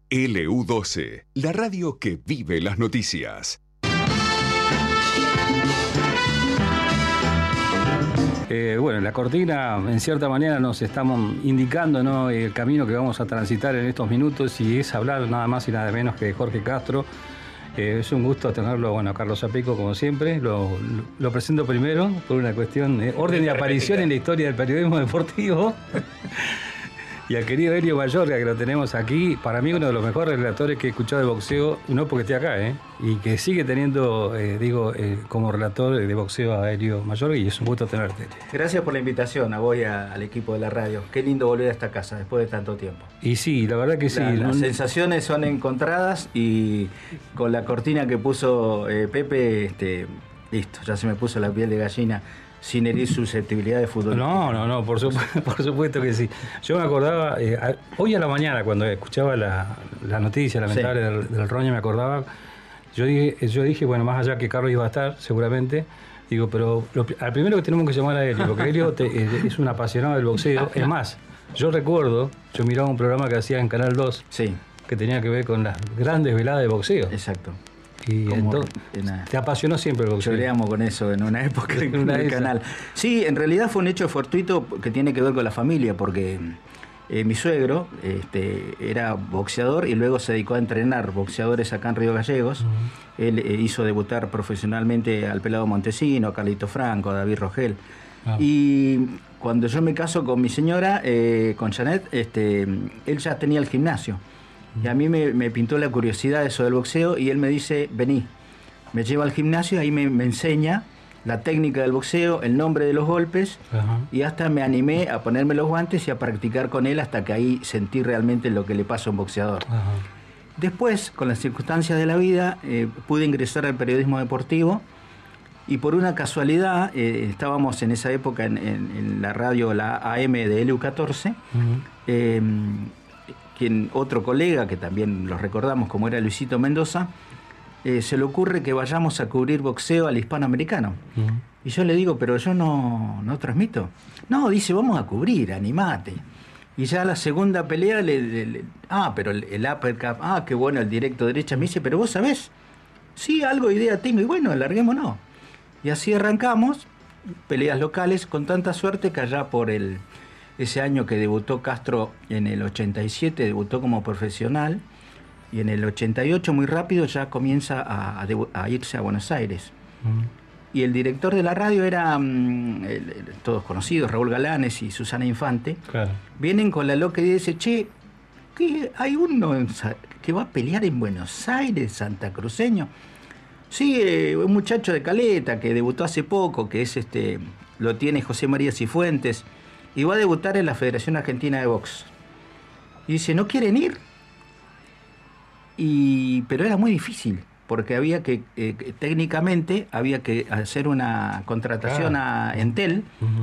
LU12, la radio que vive las noticias. Bueno, en la cortina, en cierta manera, nos estamos indicando, ¿no?, el camino que vamos a transitar en estos minutos, y es hablar nada más y nada menos que de Jorge Castro. Es un gusto tenerlo, bueno, Carlos Zapico, como siempre. Lo presento primero por una cuestión de orden de aparición en la historia del periodismo deportivo. Y al querido Helio Mayorga, que lo tenemos aquí, para mí uno de los mejores relatores que he escuchado de boxeo, no porque esté acá, y que sigue teniendo, como relator de boxeo a Helio Mayorga, y es un gusto tenerte. Gracias por la invitación a vos y al equipo de la radio. Qué lindo volver a esta casa después de tanto tiempo. Y sí, la verdad que sí. Las sensaciones son encontradas, y con la cortina que puso Pepe, listo, ya se me puso la piel de gallina. Sin herir susceptibilidad de fútbol. No, por supuesto que sí. Yo me acordaba, hoy a la mañana, cuando escuchaba la noticia lamentable del Roña, me acordaba, yo dije, bueno, más allá que Carlos iba a estar, seguramente, digo, pero al primero que tenemos que llamar a Helio, porque Helio es un apasionado del boxeo. Es más, yo miraba un programa que hacía en Canal 2, sí, que tenía que ver con las grandes veladas de boxeo. Exacto. Y entonces, te apasionó siempre el boxeo. Lloreamos con eso en una época en el canal. Sí, en realidad fue un hecho fortuito que tiene que ver con la familia, porque mi suegro era boxeador y luego se dedicó a entrenar boxeadores acá en Río Gallegos. Uh-huh. Él hizo debutar profesionalmente al Pelado Montesino, a Carlito Franco, a David Rogel. Uh-huh. Y cuando yo me caso con mi señora, con Janet, él ya tenía el gimnasio. Y a mí me pintó la curiosidad eso del boxeo, y él me dice, vení, me lleva al gimnasio, y ahí me enseña la técnica del boxeo, el nombre de los golpes. Uh-huh. Y hasta me animé a ponerme los guantes y a practicar con él, hasta que ahí sentí realmente lo que le pasa a un boxeador. Uh-huh. Después, con las circunstancias de la vida, pude ingresar al periodismo deportivo, y por una casualidad, estábamos en esa época en la radio, la AM de LU14, uh-huh. Otro colega, que también los recordamos, como era Luisito Mendoza, se le ocurre que vayamos a cubrir boxeo al hispanoamericano. Uh-huh. Y yo le digo, pero yo no transmito. No, dice, vamos a cubrir, animate. Y ya la segunda pelea, pero el uppercut, qué bueno, el directo derecha. Me dice, pero vos sabés, sí, algo de idea tengo, y bueno, larguémonos. Y así arrancamos, peleas locales, con tanta suerte que allá por ese año que debutó Castro, en el 87, debutó como profesional, y en el 88 muy rápido ya comienza a irse a Buenos Aires. Uh-huh. Y el director de la radio era, todos conocidos, Raúl Galanes y Susana Infante. Claro. Vienen con la loca y dice, che, ¿qué, hay uno que va a pelear en Buenos Aires, santacruceño? Sí, un muchacho de Caleta que debutó hace poco, que es lo tiene José María Cifuentes, y va a debutar en la Federación Argentina de Box. Y dice, ¿no quieren ir? Pero era muy difícil, porque había que, técnicamente, había que hacer una contratación a Entel. Uh-huh.